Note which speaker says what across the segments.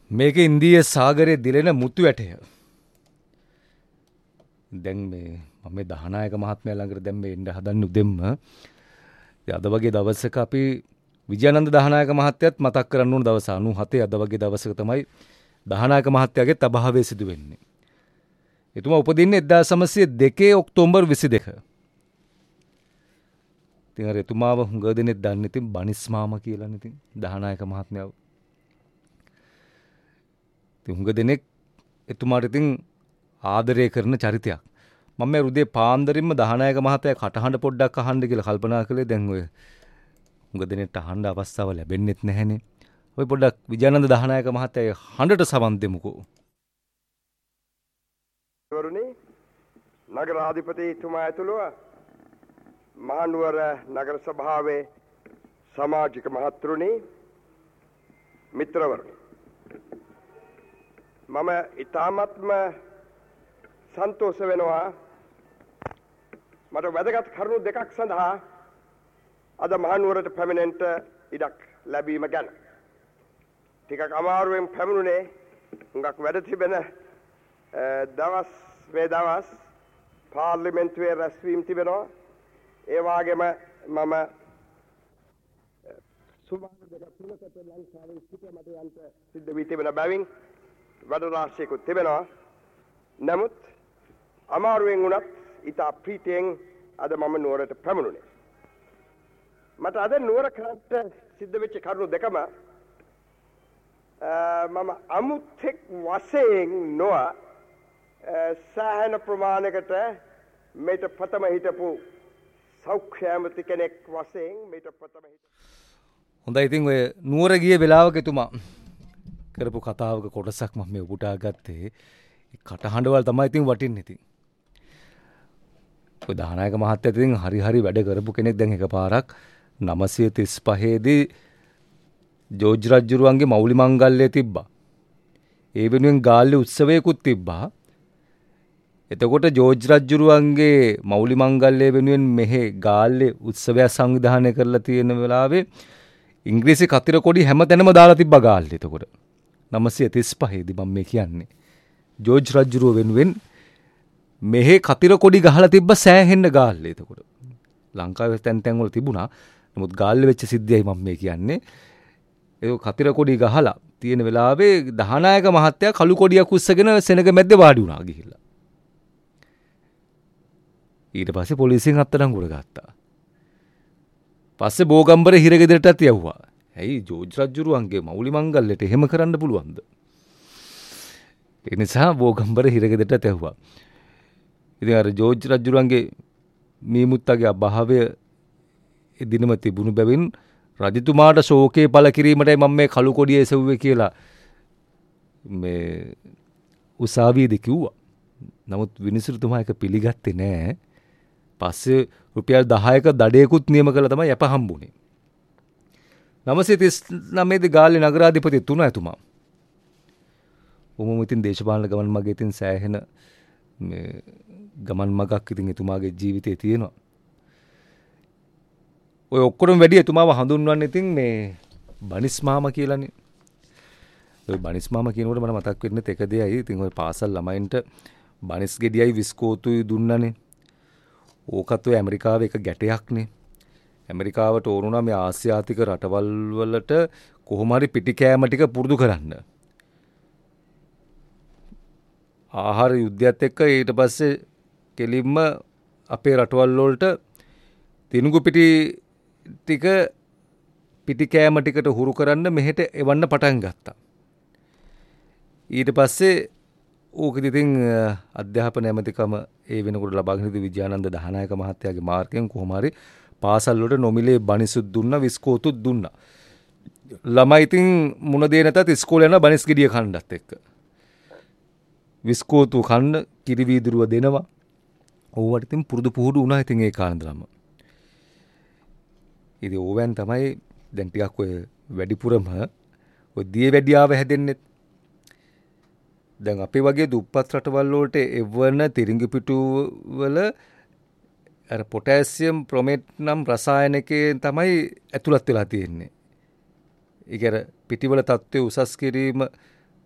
Speaker 1: මේක ඉන්දීය සාගරයේ දිලෙන මුතු වැටය. දැන් මේ මම දහනායක මහත්මයා ළඟට දැන් මේ එන්න හදන්නේ උදෙන්ම. අද වගේ දවසක අපි විජයානන්ද දහනායක මහත්තයත් මතක් කරන්න ඕන දවස 97 අද වගේ දවසක තමයි දහනායක මහත්තයාගේ අභාවය සිදු වෙන්නේ. එතුමා උපදින්නේ 1902 ඔක්තෝබර් 22. ඉතින් අර එතුමාව හුඟ දෙනෙක් දන්නේ ඉතින් බනිස් මාමා කියලානේ ඉතින් දහනායක මහත්මයාව. ඉතින් හුඟ දෙනෙක් එතුමාට ඉතින් ආදරය කරන චරිතයක්. මම මේ රුදේ පාන්දරින්ම දහනායක මහත්තයා කටහඬ පොඩ්ඩක් අහන්න කියලා කල්පනා කළේ. දැන් ඔය හුඟ දෙනෙක්ට අහන්න අවස්ථාව ලැබෙන්නෙත් නැහැනේ. ඔය පොඩ්ඩක් විජයානන්ද දහනායක මහත්තයාගේ හඬට සවන් දෙමුකෝ.
Speaker 2: වරුනි නගරාධිපතිතුමා ඇතුළුව මහනුවර නගර සභාවේ සමාජික මහත්තුරුනි මිත්‍රවරුනි මම ඊ타මත්ම සන්තෝෂ වෙනවා මට වැදගත් කරුණු දෙකක් සඳහා අද මහනුවරට පැමිණෙන්නට ඉඩක් ලැබීම ගැන. ටිකක් අමාරුවෙන් පැමිණුනේ හුඟක් වැඩ තිබෙන දවස් පාර්ලිමේන්තුවේ රැස්වීම් තිබෙනවා. ඒ වගේම මම සුමාන දෙක තුනකට ලංකාවේ සිට මට යන්න සිද්ධ වී තිබෙන බැවින් වැඩ රාශියකුත් තිබෙනවා. නමුත් අමාරුවෙන් වුණත් ඉතා ප්‍රීතියෙන් අද මම නුවරට පැමිණුණේ. මට අද නුවර කරට සිද්ධ වෙච්ච කරුණු දෙකම මම අමුත්‍යෙක් වශයෙන් නොව සෑහෙන ප්‍රමාණයකට මේට ප්‍රථම හිටපු සෞඛ්‍ය ඇමති කෙනෙක් වශයෙන් මේට ප්‍රථම හිටපු.
Speaker 1: හොඳයි ඉතින් ඔය නුවර ගිය වෙලාවක එතුමා කරපු කතාවක කොටසක් මම මේ උපුටා ගත්තේ. කටහඬවල් තමයි ඉතින් වටින්නේ ඉතින්. ඔය දහනායක මහත්තයා ඉතින් හරි වැඩ කරපු කෙනෙක්. දැන් එකපාරක් 935 දී ජෝර්ජ් රජුරුවන්ගේ මෞලි මංගල්‍යය තිබ්බා. ඒ වෙනුවෙන් ගාල්ලේ උත්සවයකුත් තිබ්බා. එතකොට ජෝර්ජ් රජුරුවන්ගේ මෞලි මංගල්‍යය වෙනුවෙන් මෙහි ගාල්ලේ උත්සවයක් සංවිධානය කරලා තියෙන වෙලාවේ ඉංග්‍රීසි කතිර කොඩි හැමතැනම දාලා තිබ්බා ගාල්ලේ. එතකොට 935 දී මම මේ කියන්නේ ජෝර්ජ් රජුරුව වෙනුවෙන් මෙහි කතිර කොඩි ගහලා තිබ්බ සෑහෙන්න ගාල්ලේ. එතකොට ලංකාවේ තැන් වල තිබුණා. නමුත් ගාල්ලේ වෙච්ච සිද්ධියයි මම මේ කියන්නේ. ඒ කතිර කොඩි ගහලා තියෙන වෙලාවේ දහනායක මහත්තයා කළු කොඩියක් උස්සගෙන සෙනග මැද්දේ වාඩි වුණා ගිහිල්ලා. ඊට පස්සේ පොලිසියෙන් අත්අඩංගුවට ගත්තා. පස්සේ බෝගම්බර හිරගෙදරටත් යවුවා. ඇයි ජෝර්ජ් රජුරුවන්ගේ මෞලි මංගල්‍යයට එහෙම කරන්න පුළුවන්ද? ඒ නිසා බෝගම්බර හිරගෙදරටත් යවුවා. ඉතින් අර ජෝර්ජ් රජුරුවන්ගේ මීමුත්තගේ අභාවය එදිනම තිබුණු බැවින් රජතුමාට ශෝකේ පළ කිරීමටයි මම මේ කළු කොඩිය එසවුවේ කියලා මේ උසාවියේදී කිව්වා. නමුත් විනිසුරුතුමා ඒක පිළිගත්තේ නෑ. පස්සේ රුපියල් 10ක දඩයකුත් නියම කළා තමයි යප හම්බුනේ. 939 දී ගාල්ලේ නගරාධිපති තුනා එතුමා. ඉතින් දේශපාලන ගමන් මගේ ඉතින් සෑහෙන මේ ගමන් මගක් ඉතින් එතුමාගේ ජීවිතේ තියෙනවා. ඔය ඔක්කොම වැඩි එතුමාව හඳුන්වන්නේ ඉතින් මේ බනිස් මාමා කියලානේ. ඔය බනිස් මාමා කියනකොට මට මතක් වෙන්නේ එක දෙයයි. ඉතින් ඔය පාසල් ළමයින්ට බනිස් ගෙඩියයි විස්කෝතුයි දුන්නනේ. ඕකත් ඔය ඇමරිකාවේ එක ගැටයක්නේ. ඇමරිකාවට ඕනුණා මේ ආසියාතික රටවල් වලට කොහොම හරි පිටි කෑම ටික පුරුදු කරන්න. ආහාර යුද්ධයත් එක්ක ඊට පස්සේ කෙලින්ම අපේ රටවල් වලට තිනුගු පිටි ටික පිටි කෑම ටිකට හුරු කරන්න මෙහෙට එවන්න පටන් ගත්තා. ඊට පස්සේ ඕකෙදි ඉතින් අධ්‍යාපන ඇමතිකම ඒ වෙනකොට ලබාගෙන ඉති විජයානන්ද දහනායක මහත්තයාගේ මාර්ගයෙන් කොහොම හරි පාසල් වලට නොමිලේ බනිසුත් දුන්නා විස්කෝතුත් දුන්නා. ළමයි ඉතින් මුණ දෙේ නැතත් ඉස්කෝලේ යනවා බනිස් ගෙඩිය කන්නත් එක්ක. විස්කෝතු කන්න කිරි වීදුරුව දෙනවා. ඕවට ඉතින් පුරුදු පුහුණු වුණා ඉතින් ඒ කාලෙදලම. ඉතින් ඕවෙන් තමයි දැන් ටිකක් ඔය වැඩිපුරම ඔය දිය වැඩියාව හැදෙන්නේ. දැන් අපේ වගේ දුප්පත් රටවල් වලට එවන තිරිඟු පිටු වල අර පොටෑසියම් ප්‍රොමේට් නම් රසායනිකේ තමයි ඇතුළත් වෙලා තියෙන්නේ. ඒක අර පිටිවල තත්ත්වය උසස් කිරීම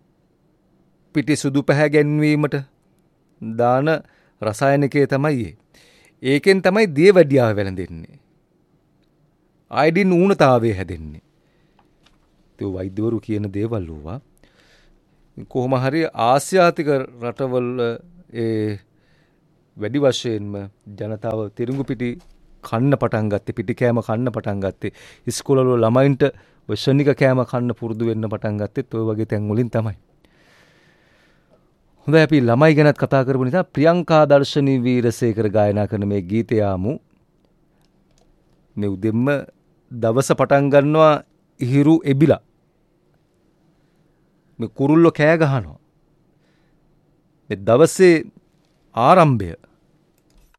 Speaker 1: පිටි සුදු පැහැ ගැන්වීමට දාන රසායනිකය තමයි ඒ. ඒකෙන් තමයි දිය වැඩියාව වැළඳෙන්නේ. අයඩින් ඌනතාවය හැදෙන්නේ. ඒ වෛද්‍යවරු කියන දේවල් වූවා. කොහොම හරි ආසියාතික රටවල ඒ වැඩි වශයෙන්ම ජනතාව තිරිඟු පිටි කන්න පටන් ගත්තේ, පිටි කෑම කන්න පටන් ගත්තේ. ඉස්කෝලවල ළමයින්ට ෂණික කෑම කන්න පුරුදු වෙන්න පටන් ගත්තෙත් ඔය වගේ තැන් වලින් තමයි. හොඳයි අපි ළමයි ගැනත් කතා කරපු නිසා ප්‍රියංකා දර්ශනී වීරසේකර ගායනා කරන මේ ගීතය ආමු. මේ උදෙන්ම දවස පටන් ගන්නවා ඉහිරු එබිලා. මේ කුරුල්ලෝ කෑ ගහනවා. මේ දවසේ ආරම්භය